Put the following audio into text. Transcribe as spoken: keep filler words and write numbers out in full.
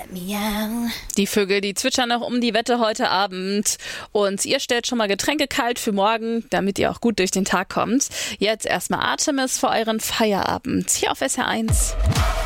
Miau. Die Vögel, die zwitschern noch um die Wette heute Abend. Und ihr stellt schon mal Getränke kalt für morgen, damit ihr auch gut durch den Tag kommt. Jetzt erstmal Artemis für euren Feierabend hier auf S R eins.